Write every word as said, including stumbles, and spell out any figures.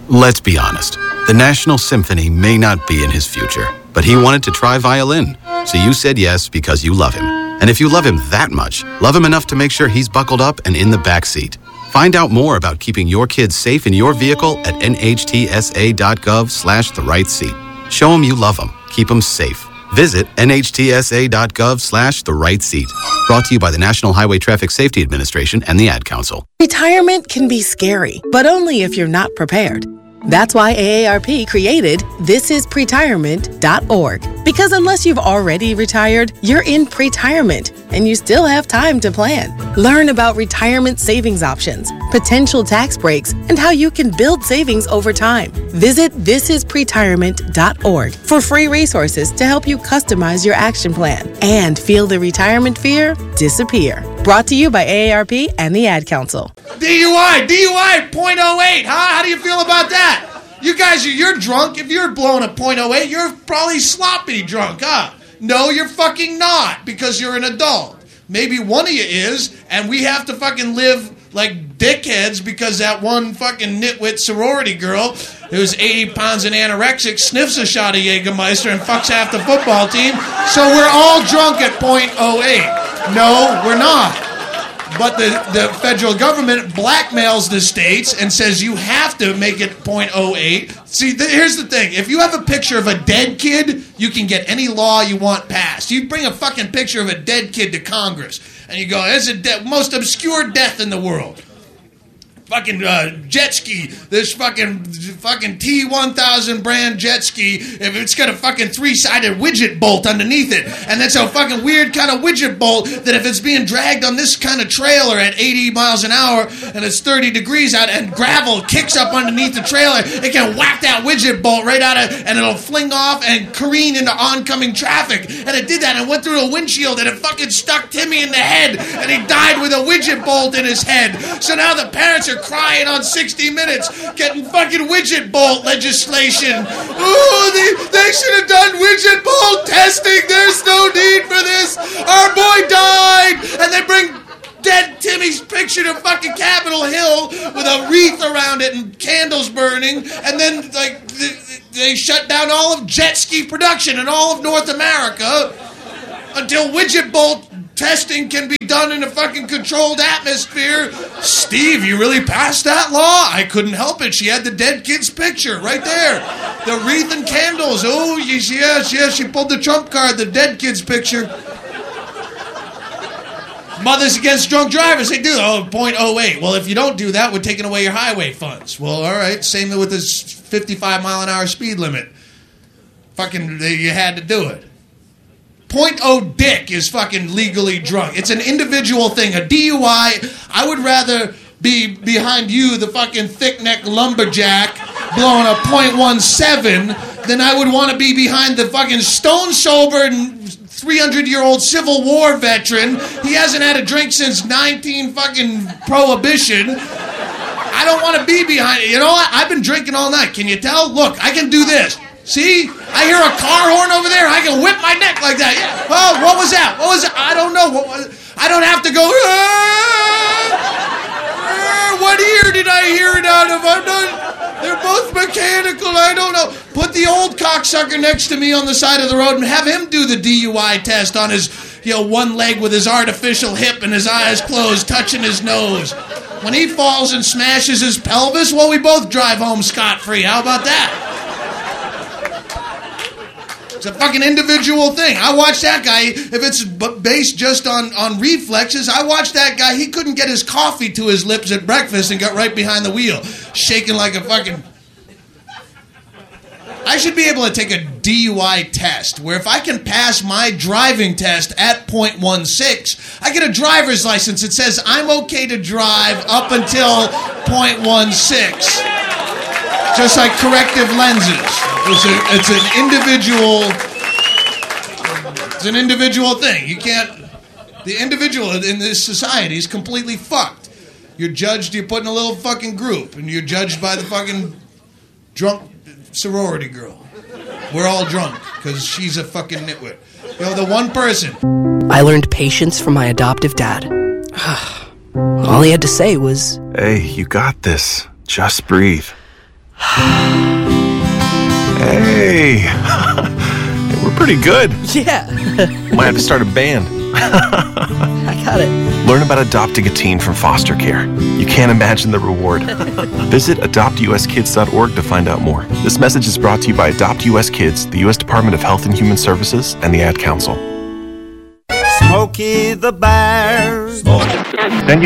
Let's be honest. The National Symphony may not be in his future, but he wanted to try violin. So you said yes because you love him. And if you love him that much, love him enough to make sure he's buckled up and in the back seat. Find out more about keeping your kids safe in your vehicle at nhtsa.gov slash the right seat. Show him you love him. Keep him safe. Visit nhtsa.gov slash the right seat. Brought to you by the National Highway Traffic Safety Administration and the Ad Council. Retirement can be scary, but only if you're not prepared. That's why A A R P created this is pretirement dot org. Because unless you've already retired, you're in pretirement, and you still have time to plan. Learn about retirement savings options, potential tax breaks, and how you can build savings over time. Visit this is pretirement dot org for free resources to help you customize your action plan and feel the retirement fear disappear. Brought to you by A A R P and the Ad Council. D U I, D U I, point oh eight, huh? How do you feel about that? You guys, you're drunk. If you're blowing a point oh eight, you're probably sloppy drunk, huh? No, you're fucking not, because you're an adult. Maybe one of you is, and we have to fucking live like dickheads because that one fucking nitwit sorority girl who's eighty pounds and anorexic sniffs a shot of Jägermeister and fucks half the football team. So we're all drunk at point oh eight. No, we're not. But the, the federal government blackmails the states and says you have to make it point oh eight. See, th- here's the thing. If you have a picture of a dead kid, you can get any law you want passed. You bring a fucking picture of a dead kid to Congress, and you go, it's the de- most obscure death in the world. Fucking uh, jet ski, this fucking fucking T one thousand brand jet ski, if it's got a fucking three-sided widget bolt underneath it, and that's a fucking weird kind of widget bolt that if it's being dragged on this kind of trailer at eighty miles an hour and it's thirty degrees out and gravel kicks up underneath the trailer, it can whack that widget bolt right out of, and it'll fling off and careen into oncoming traffic. And it did that and went through a windshield and it fucking stuck Timmy in the head and he died with a widget bolt in his head. So now the parents are crying on sixty minutes, getting fucking widget bolt legislation. Ooh, they, they should have done widget bolt testing. There's no need for this. Our boy died. And they bring dead Timmy's picture to fucking Capitol Hill with a wreath around it and candles burning. And then, like, they, they shut down all of jet ski production in all of North America until widget bolt testing can be done in a fucking controlled atmosphere. Steve, you really passed that law? I couldn't help it. She had the dead kid's picture right there. The wreath and candles. Oh, yes, yes, yes. She pulled the trump card, the dead kid's picture. Mothers Against Drunk Drivers, they do. Oh, point oh eight. Well, if you don't do that, we're taking away your highway funds. Well, all right. Same with this fifty-five mile an hour speed limit. Fucking, you had to do it. Point oh dick is fucking legally drunk. It's an individual thing. A D U I, I would rather be behind you, the fucking thick-neck lumberjack, blowing a point one seven, than I would want to be behind the fucking stone-sober three hundred year old Civil War veteran. He hasn't had a drink since nineteen fucking Prohibition. I don't want to be behind it. You know what? I've been drinking all night. Can you tell? Look, I can do this. See? I hear a car horn over there. I can whip my neck like that. Yeah. Oh, what was that? What was it? I don't know. What was it? I don't have to go, ah, ah, what ear did I hear it out of? I'm not, they're both mechanical. I don't know. Put the old cocksucker next to me on the side of the road and have him do the D U I test on his, you know, one leg with his artificial hip and his eyes closed, touching his nose. When he falls and smashes his pelvis, well, we both drive home scot-free. How about that? It's a fucking individual thing. I watched that guy. If it's b- based just on, on reflexes, I watched that guy. He couldn't get his coffee to his lips at breakfast and got right behind the wheel, shaking like a fucking... I should be able to take a D U I test where if I can pass my driving test at point one six, I get a driver's license that says I'm okay to drive up until point one six. Just like corrective lenses. It's, a, it's an individual... It's an individual thing. You can't... The individual in this society is completely fucked. You're judged, you're put in a little fucking group, and you're judged by the fucking drunk sorority girl. We're all drunk, because she's a fucking nitwit. You know, the one person... I learned patience from my adoptive dad. All he had to say was... Hey, you got this. Just breathe. Hey, we're pretty good. Yeah. Might have to start a band. I got it. Learn about adopting a teen from foster care. You can't imagine the reward. Visit adopt u s kids dot org to find out more. This message is brought to you by Adopt U S Kids, the U S Department of Health and Human Services, and the Ad Council. Smokey the Bear's Then you